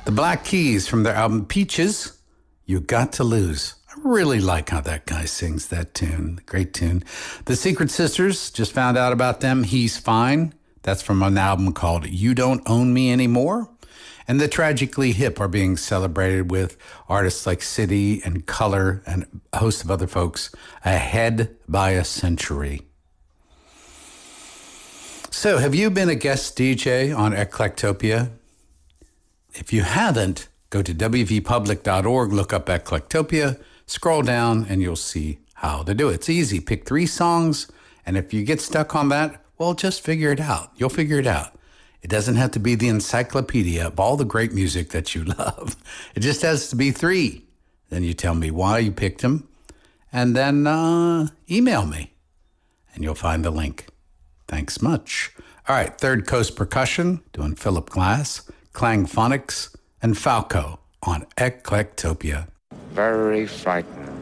The Black Keys from their album Peaches, You Got to Lose. I really like how that guy sings that tune. Great tune. The Secret Sisters, just found out about them. He's Fine. That's from an album called You Don't Own Me Anymore. And the Tragically Hip are being celebrated with artists like City and Color and a host of other folks ahead by a century. So, have you been a guest DJ on Eclectopia? If you haven't, go to wvpublic.org, look up Eclectopia, scroll down, and you'll see how to do it. It's easy. Pick 3 songs, and if you get stuck on that, well, just figure it out. You'll figure it out. It doesn't have to be the encyclopedia of all the great music that you love. It just has to be 3. Then you tell me why you picked them, and then email me, and you'll find the link. Thanks much. All right, Third Coast Percussion, doing Philip Glass, Clang Phonics, and Falco on Eclectopia. Very frightened.